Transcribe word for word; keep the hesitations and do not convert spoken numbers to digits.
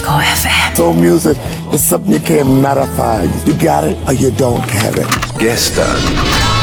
Ego F M. Soul music is something you can't modify. You got it or you don't have it. Gestern.